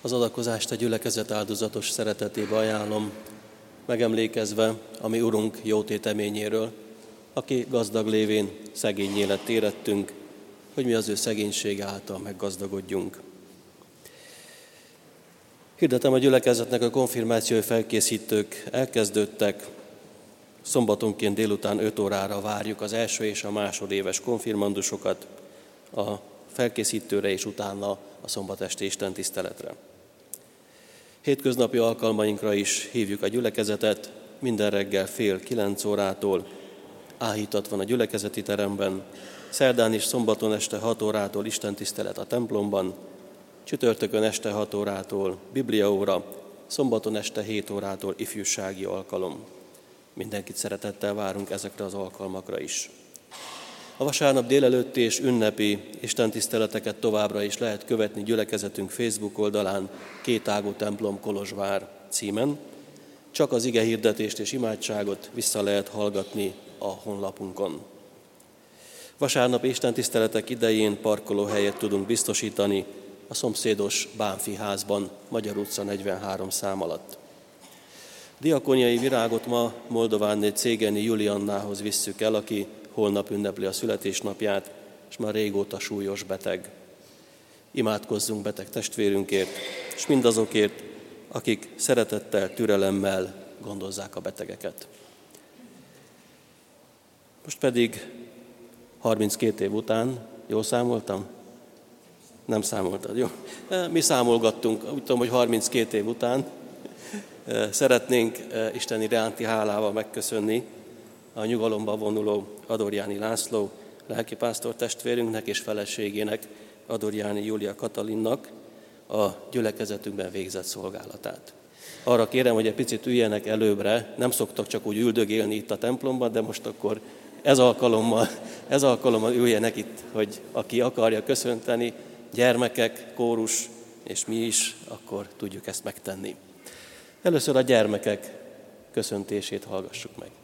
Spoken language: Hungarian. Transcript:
Az adakozást a gyülekezet áldozatos szeretetébe ajánlom, megemlékezve a mi Urunk jótéteményéről, aki gazdag lévén szegénnyé lett érettünk, hogy mi az ő szegénysége által meggazdagodjunk. Hirdetem a gyülekezetnek, a konfirmációi felkészítők elkezdődtek. Szombatonként délután 5 órára várjuk az első és a másodéves konfirmandusokat a felkészítőre és utána a szombatesti istentiszteletre. Hétköznapi alkalmainkra is hívjuk a gyülekezetet, minden reggel 8:30 áhítat van a gyülekezeti teremben, szerdán és szombaton este 6 órától istentisztelet a templomban, csütörtökön este 6 órától bibliaóra, szombaton este 7 órától ifjúsági alkalom. Mindenkit szeretettel várunk ezekre az alkalmakra is. A vasárnap délelőtti és ünnepi istentiszteleteket továbbra is lehet követni gyülekezetünk Facebook oldalán, Kétágú templom Kolozsvár címen. Csak az igehirdetést és imádságot vissza lehet hallgatni a honlapunkon. Vasárnap istentiszteletek idején parkolóhelyet tudunk biztosítani a szomszédos Bánfi házban, Magyar utca 43 szám alatt. Diakóniai virágot ma moldovánné Cégeni Juliannához visszük el, aki holnap ünnepli a születésnapját, és már régóta súlyos beteg. Imádkozzunk beteg testvérünkért, és mindazokért, akik szeretettel, türelemmel gondozzák a betegeket. Most pedig 32 év után, jól számoltam? Nem számoltad, jó? Mi számolgattunk, úgy tudom, hogy 32 év után szeretnénk Isten iránti hálával megköszönni a nyugalomba vonuló Adorjáni László lelkipásztor testvérünknek és feleségének, Adorjáni Júlia Katalinnak a gyülekezetünkben végzett szolgálatát. Arra kérem, hogy egy picit üljenek előbbre, nem szoktak csak úgy üldögélni itt a templomban, de most akkor ez alkalommal üljenek itt, hogy aki akarja köszönteni, gyermekek, kórus és mi is, akkor tudjuk ezt megtenni. Először a gyermekek köszöntését hallgassuk meg.